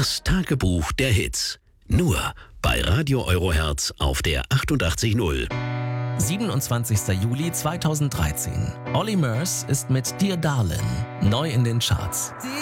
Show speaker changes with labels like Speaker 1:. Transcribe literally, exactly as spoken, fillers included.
Speaker 1: Das Tagebuch der Hits. Nur bei Radio Eurohertz auf der achtundachtzig Null.
Speaker 2: siebenundzwanzigster Juli zweitausenddreizehn. Olly Murs ist mit Dear Darlin' neu in den Charts.